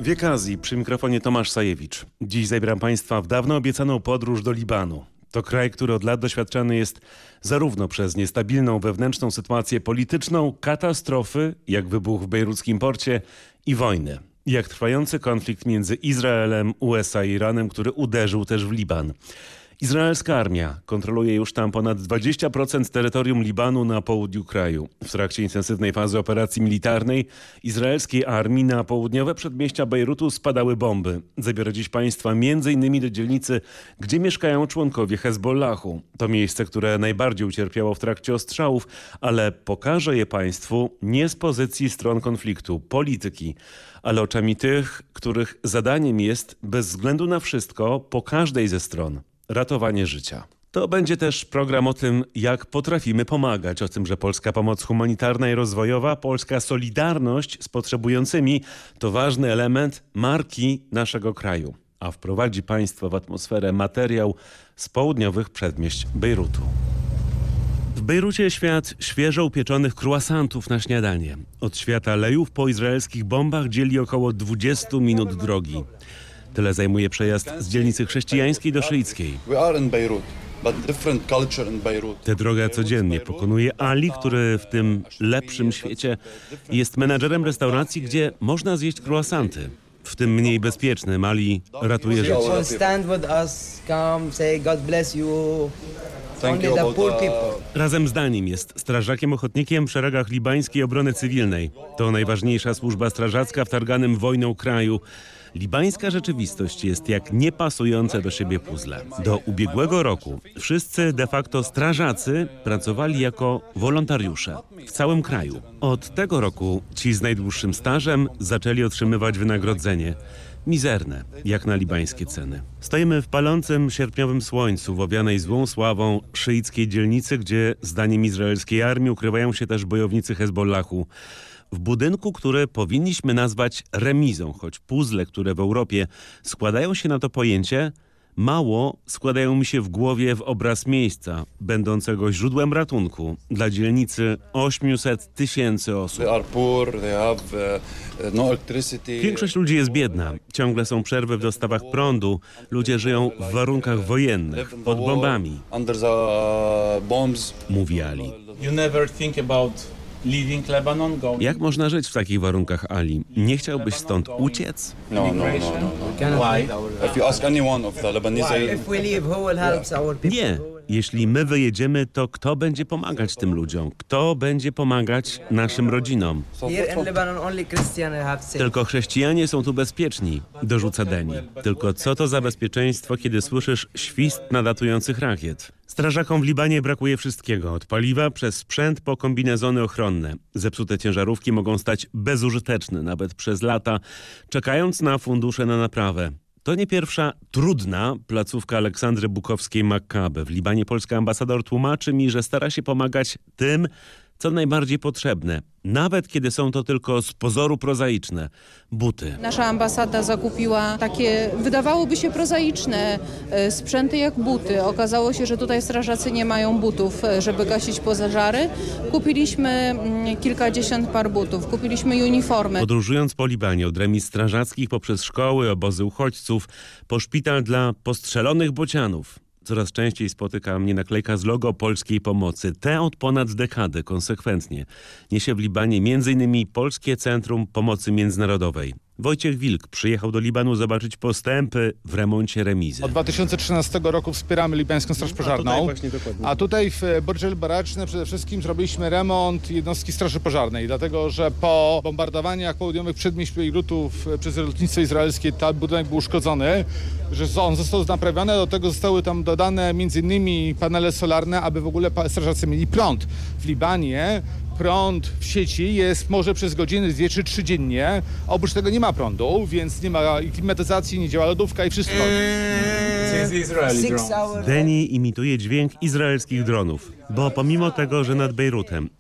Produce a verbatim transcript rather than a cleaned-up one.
Wiek Azji, przy mikrofonie Tomasz Sajewicz. Dziś zabieram Państwa w dawno obiecaną podróż do Libanu. To kraj, który od lat doświadczany jest zarówno przez niestabilną wewnętrzną sytuację polityczną, katastrofy, jak wybuch w bejruckim porcie, i wojny, jak trwający konflikt między Izraelem, U S A i Iranem, który uderzył też w Liban. Izraelska armia kontroluje już tam ponad dwadzieścia procent terytorium Libanu na południu kraju. W trakcie intensywnej fazy operacji militarnej izraelskiej armii na południowe przedmieścia Bejrutu spadały bomby. Zabiorę dziś Państwa między innymi do dzielnicy, gdzie mieszkają członkowie Hezbollahu. To miejsce, które najbardziej ucierpiało w trakcie ostrzałów, ale pokażę je Państwu nie z pozycji stron konfliktu, polityki, ale oczami tych, których zadaniem jest, bez względu na wszystko, po każdej ze stron, ratowanie życia. To będzie też program o tym, jak potrafimy pomagać, o tym, że polska pomoc humanitarna i rozwojowa, polska solidarność z potrzebującymi to ważny element marki naszego kraju. A wprowadzi Państwa w atmosferę materiał z południowych przedmieść Bejrutu. W Bejrucie świat świeżo upieczonych croissantów na śniadanie. Od świata lejów po izraelskich bombach dzieli około dwadzieścia minut drogi. Tyle zajmuje przejazd z dzielnicy chrześcijańskiej do szyickiej. Tę drogę codziennie pokonuje Ali, który w tym lepszym świecie jest menadżerem restauracji, gdzie można zjeść croissanty. W tym mniej bezpiecznym Ali ratuje życie. Razem z nim jest strażakiem ochotnikiem w szeregach libańskiej obrony cywilnej. To najważniejsza służba strażacka w targanym wojną kraju. Libańska rzeczywistość jest jak niepasujące do siebie puzzle. Do ubiegłego roku wszyscy de facto strażacy pracowali jako wolontariusze w całym kraju. Od tego roku ci z najdłuższym stażem zaczęli otrzymywać wynagrodzenie. Mizerne, jak na libańskie ceny. Stoimy w palącym sierpniowym słońcu w owianej złą sławą szyickiej dzielnicy, gdzie zdaniem izraelskiej armii ukrywają się też bojownicy Hezbollahu. W budynku, który powinniśmy nazwać remizą, choć puzzle, które w Europie składają się na to pojęcie, mało składają mi się w głowie w obraz miejsca, będącego źródłem ratunku dla dzielnicy osiemset tysięcy osób. Większość ludzi jest biedna. Ciągle są przerwy w dostawach prądu. Ludzie żyją w warunkach wojennych, pod bombami, mówi Ali. Jak można żyć w takich warunkach, Ali? Nie chciałbyś stąd uciec? No, no, no, no. If you ask anyone of the Lebanese... Nie. Jeśli my wyjedziemy, to kto będzie pomagać tym ludziom? Kto będzie pomagać naszym rodzinom? Tylko chrześcijanie są tu bezpieczni, dorzuca Deni. Tylko co to za bezpieczeństwo, kiedy słyszysz świst nadlatujących rakiet? Strażakom w Libanie brakuje wszystkiego, od paliwa przez sprzęt po kombinezony ochronne. Zepsute ciężarówki mogą stać bezużyteczne nawet przez lata, czekając na fundusze na naprawę. To nie pierwsza trudna placówka Aleksandry Bukowskiej-Makkabe. W Libanie polski ambasador tłumaczy mi, że stara się pomagać tym, co najbardziej potrzebne, nawet kiedy są to tylko z pozoru prozaiczne buty. Nasza ambasada zakupiła takie, wydawałoby się prozaiczne sprzęty jak buty. Okazało się, że tutaj strażacy nie mają butów, żeby gasić pożary. Kupiliśmy kilkadziesiąt par butów, kupiliśmy uniformy. Podróżując po Libanie od remiz strażackich poprzez szkoły, obozy uchodźców, po szpital dla postrzelonych bocianów, coraz częściej spotyka mnie naklejka z logo polskiej pomocy. Te od ponad dekady konsekwentnie niesie w Libanie między innymi Polskie Centrum Pomocy Międzynarodowej. Wojciech Wilk przyjechał do Libanu zobaczyć postępy w remoncie remizy. Od dwa tysiące trzynastego roku wspieramy libańską straż pożarną, a tutaj, a tutaj w Burj El Baracne przede wszystkim zrobiliśmy remont jednostki straży pożarnej, dlatego że po bombardowaniach południowych przedmieść Bejrutu przez lotnictwo izraelskie ten budynek był uszkodzony, że on został naprawiony, do tego zostały tam dodane między innymi panele solarne, aby w ogóle strażacy mieli prąd. W Libanie prąd w sieci jest może przez godziny dwie czy trzy dziennie. Oprócz tego nie ma prądu, więc nie ma klimatyzacji, nie działa lodówka i wszystko. Deni imituje dźwięk izraelskich dronów, bo pomimo tego, że nad Bejrutem